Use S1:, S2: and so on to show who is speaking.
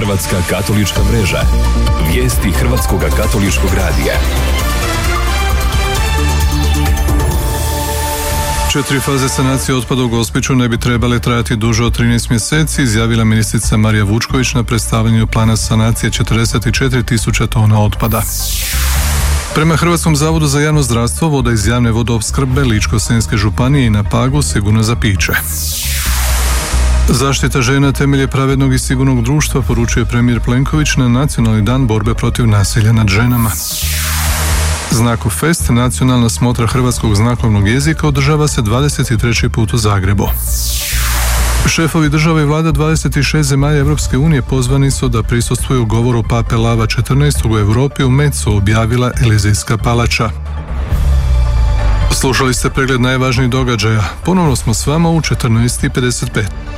S1: Hrvatska katolička mreža. Vijesti Hrvatskog katoličkog radija.
S2: 4 faze sanacije otpada u Gospiću ne bi trebale trajati duže od 13 mjeseci, izjavila ministrica Marija Vučković na predstavljanju plana sanacije 44.000 tona otpada. Prema Hrvatskom zavodu za javno zdravstvo, voda iz javne vodoopskrbe Ličko-senjske županije i na Pagu sigurno za piće. Zaštita žena temelj je pravednog i sigurnog društva, poručuje premijer Plenković na Nacionalni dan borbe protiv nasilja nad ženama. Znakofest, nacionalna smotra hrvatskog znakovnog jezika, održava se 23. put u Zagrebu. Šefovi država i vlada 26 zemalja Europske unije pozvani su da prisustvuju govoru Pape Lava XIV. U Europi u Metsu, objavila Elizejska palača. Slušali ste pregled najvažnijih događaja. Ponovno smo s vama u 14:55.